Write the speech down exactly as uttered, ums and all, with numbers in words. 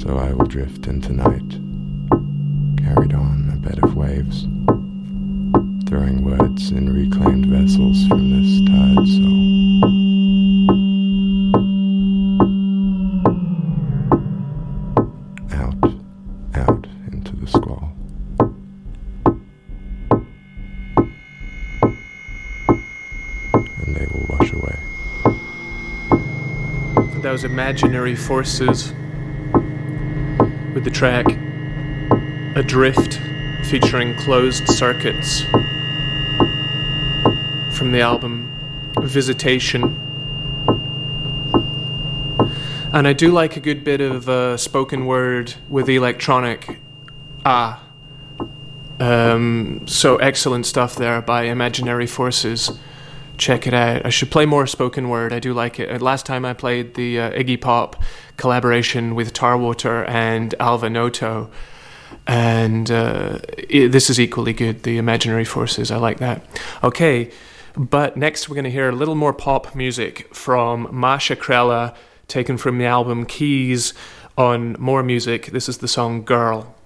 So I will drift into night, carried on a bed of waves, throwing words in reclaimed vessels from this tired soul. Out, out into the squall. And they will wash away. Those Imaginary Forces with the track Adrift featuring Closed Circuits from the album Visitation. And I do like a good bit of uh, spoken word with electronic. Ah. Um, so excellent stuff there by Imaginary Forces. Check it out. I should play more spoken word. I do like it. Last time I played the uh, Iggy Pop collaboration with Tarwater and Alva Noto. And uh, it, this is equally good, the Imaginary Forces. I like that. Okay, but next we're going to hear a little more pop music from Masha Krella, taken from the album Keys on More Music. This is the song Girl.